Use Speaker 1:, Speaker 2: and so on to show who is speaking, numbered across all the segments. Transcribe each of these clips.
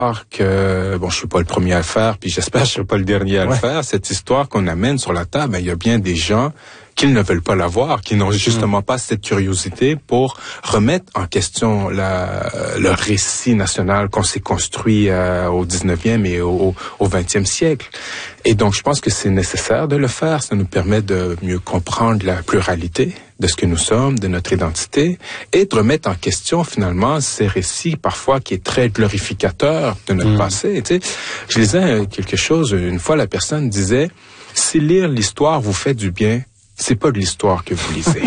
Speaker 1: que, bon, je suis pas le premier à le faire, puis j'espère que je serai pas le dernier à le faire, cette histoire qu'on amène sur la table, il y a bien des gens qui ne veulent pas l'avoir, qui n'ont justement pas cette curiosité pour remettre en question le récit national qu'on s'est construit au 19e et au 20e siècle. Et donc, je pense que c'est nécessaire de le faire. Ça nous permet de mieux comprendre la pluralité de ce que nous sommes, de notre identité, et de remettre en question, finalement, ces récits, parfois, qui est très glorificateur de notre passé. Tu sais, je lisais quelque chose, une fois, la personne disait, si lire l'histoire vous fait du bien, c'est pas de l'histoire que vous lisez.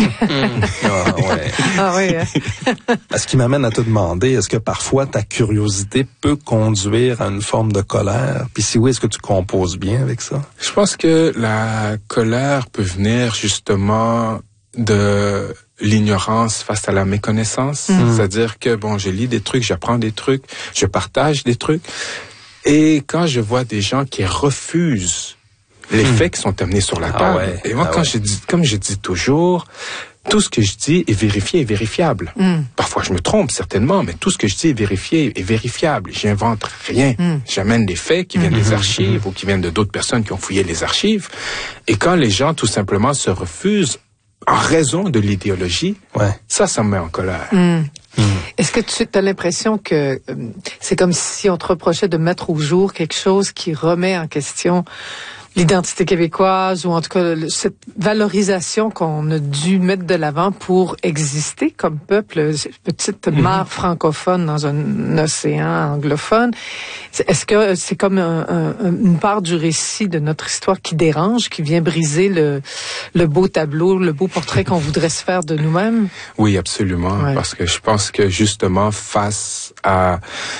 Speaker 2: Ce qui m'amène à te demander, est-ce que parfois ta curiosité peut conduire à une forme de colère? Puis si oui, est-ce que tu composes bien avec ça?
Speaker 1: Je pense que la colère peut venir justement de l'ignorance face à la méconnaissance. C'est-à-dire que, bon, je lis des trucs, j'apprends des trucs, je partage des trucs. Et quand je vois des gens qui refusent les faits qui sont amenés sur la table. Et moi, comme je dis toujours, tout ce que je dis est vérifié et vérifiable. Parfois, je me trompe, certainement, mais tout ce que je dis est vérifié et vérifiable. J'invente rien. J'amène des faits qui viennent des archives ou qui viennent de d'autres personnes qui ont fouillé les archives. Et quand les gens, tout simplement, se refusent en raison de l'idéologie, ça me met en colère.
Speaker 3: Est-ce que tu as l'impression que c'est comme si on te reprochait de mettre au jour quelque chose qui remet en question l'identité québécoise, ou en tout cas cette valorisation qu'on a dû mettre de l'avant pour exister comme peuple, petite mare francophone dans un océan anglophone? Est-ce que c'est comme une part du récit de notre histoire qui dérange, qui vient briser le beau tableau, le beau portrait qu'on voudrait se faire de nous-mêmes?
Speaker 1: Oui, absolument, parce que je pense que justement face à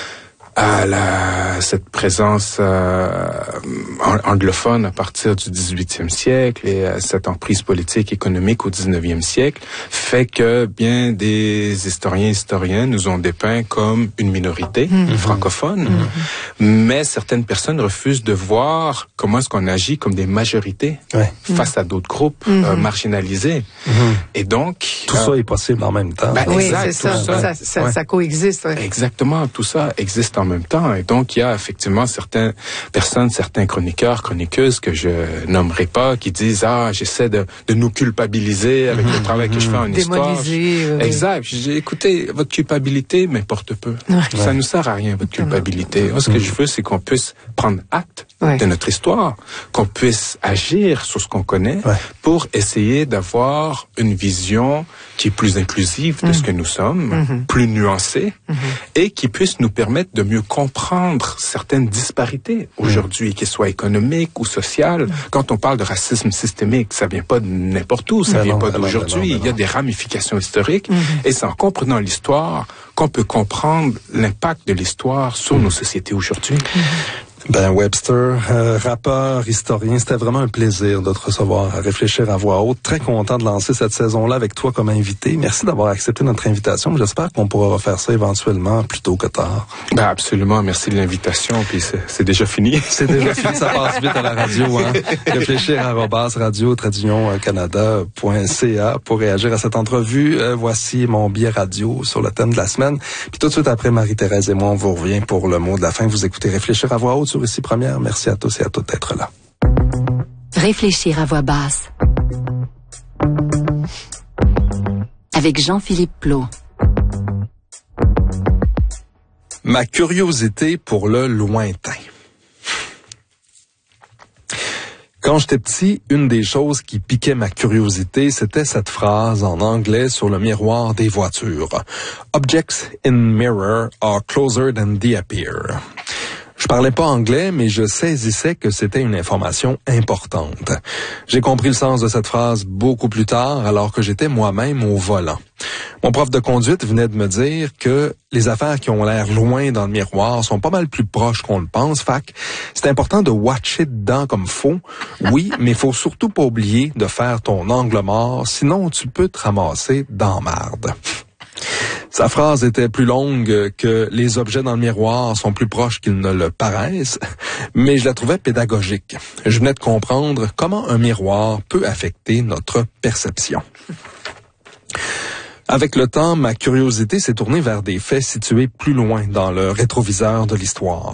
Speaker 1: cette présence anglophone à partir du 18e siècle et cette emprise politique économique au 19e siècle fait que bien des historiens nous ont dépeint comme une minorité francophone, mais certaines personnes refusent de voir comment est-ce qu'on agit comme des majorités face à d'autres groupes marginalisés. Et donc...
Speaker 2: Tout ça est possible en même temps.
Speaker 3: Exact, c'est ça coexiste.
Speaker 1: Exactement, tout ça existe en même temps. Et donc, il y a effectivement certaines personnes, certains chroniqueurs, chroniqueuses que je nommerai pas, qui disent, j'essaie de nous culpabiliser avec le travail que je fais en histoire. Exact. Je dis, écoutez, votre culpabilité m'importe peu. Ça nous sert à rien, votre culpabilité. Moi, ce que je veux, c'est qu'on puisse prendre acte de notre histoire, qu'on puisse agir sur ce qu'on connaît pour essayer d'avoir une vision qui est plus inclusive de ce que nous sommes, plus nuancée, et qui puisse nous permettre de mieux comprendre certaines disparités aujourd'hui, qu'elles soient économiques ou sociales. Quand on parle de racisme systémique, ça vient pas de n'importe où, ça vient pas d'aujourd'hui. Il y a des ramifications historiques, et c'est en comprenant l'histoire qu'on peut comprendre l'impact de l'histoire sur nos sociétés aujourd'hui.
Speaker 2: Ben Webster, rappeur, historien, c'était vraiment un plaisir de te recevoir à Réfléchir à voix haute. Très content de lancer cette saison-là avec toi comme invité. Merci d'avoir accepté notre invitation. J'espère qu'on pourra refaire ça éventuellement plus tôt que tard.
Speaker 1: Ben absolument, merci de l'invitation. Puis c'est déjà fini.
Speaker 2: C'est déjà fini, ça passe vite à la radio. Réfléchir @radio-canada.ca pour réagir à cette entrevue. Voici mon billet radio sur le thème de la semaine. Puis tout de suite après, Marie-Thérèse et moi, on vous revient pour le mot de la fin. Vous écoutez Réfléchir à voix haute sur Ici Première. Merci à tous et à toutes d'être là.
Speaker 4: Réfléchir à voix basse. Avec Jean-Philippe Plot.
Speaker 2: Ma curiosité pour le lointain. Quand j'étais petit, une des choses qui piquait ma curiosité, c'était cette phrase en anglais sur le miroir des voitures. Objects in mirror are closer than they appear. Je parlais pas anglais, mais je saisissais que c'était une information importante. J'ai compris le sens de cette phrase beaucoup plus tard, alors que j'étais moi-même au volant. Mon prof de conduite venait de me dire que les affaires qui ont l'air loin dans le miroir sont pas mal plus proches qu'on le pense. Fac, c'est important de watcher dedans comme faut. Oui, mais faut surtout pas oublier de faire ton angle mort, sinon tu peux te ramasser dans marde. Sa phrase était plus longue que les objets dans le miroir sont plus proches qu'ils ne le paraissent, mais je la trouvais pédagogique. Je venais de comprendre comment un miroir peut affecter notre perception. Avec le temps, ma curiosité s'est tournée vers des faits situés plus loin dans le rétroviseur de l'histoire.